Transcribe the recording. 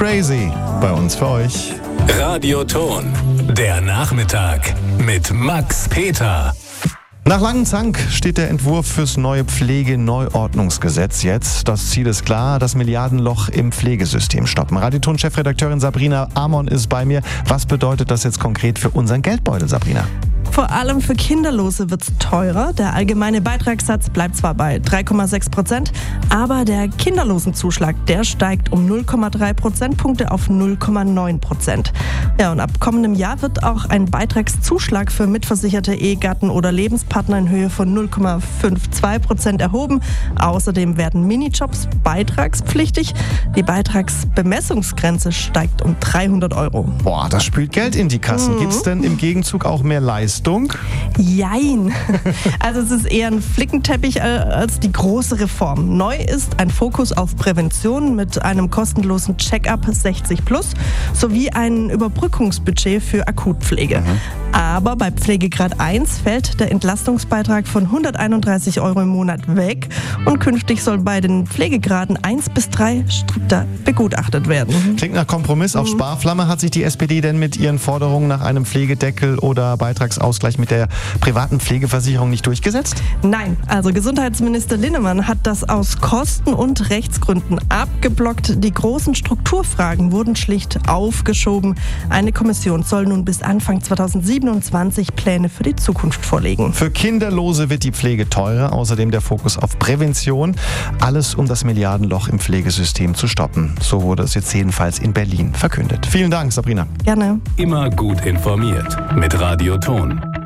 Crazy bei uns für euch. Radioton, der Nachmittag mit Max Peter. Nach langem Zank steht der Entwurf fürs neue Pflegeneuordnungsgesetz jetzt. Das Ziel ist klar, das Milliardenloch im Pflegesystem stoppen. Radioton-Chefredakteurin Sabrina Amon ist bei mir. Was bedeutet das jetzt konkret für unseren Geldbeutel, Sabrina? Vor allem für Kinderlose wird es teurer. Der allgemeine Beitragssatz bleibt zwar bei 3,6%, aber der Kinderlosenzuschlag, der steigt um 0,3 Prozentpunkte auf 0,9%. Ja, und ab kommendem Jahr wird auch ein Beitragszuschlag für mitversicherte Ehegatten oder Lebenspartner in Höhe von 0,52% erhoben. Außerdem werden Minijobs beitragspflichtig. Die Beitragsbemessungsgrenze steigt um 300 Euro. Boah, das spült Geld in die Kassen. Gibt es denn im Gegenzug auch mehr Leistung? Jein. Also es ist eher ein Flickenteppich als die große Reform. Neu ist ein Fokus auf Prävention mit einem kostenlosen Check-up 60+ sowie ein Überbrückungsbudget für Akutpflege. Aber bei Pflegegrad 1 fällt der Entlastungsbeitrag von 131 Euro im Monat weg und künftig soll bei den Pflegegraden 1 bis 3 strikter begutachtet werden. Klingt nach Kompromiss auf Sparflamme. Hat sich die SPD denn mit ihren Forderungen nach einem Pflegedeckel oder Beitragsausgleich mit der privaten Pflegeversicherung nicht durchgesetzt? Nein, also Gesundheitsminister Linnemann hat das aus Kosten- und Rechtsgründen abgeblockt. Die großen Strukturfragen wurden schlicht aufgeschoben. Eine Kommission soll nun bis Anfang 2027 Pläne für die Zukunft vorlegen. Für Kinderlose wird die Pflege teurer, außerdem der Fokus auf Prävention. Alles, um das Milliardenloch im Pflegesystem zu stoppen. So wurde es jetzt jedenfalls in Berlin verkündet. Vielen Dank, Sabrina. Gerne. Immer gut informiert mit Radioton.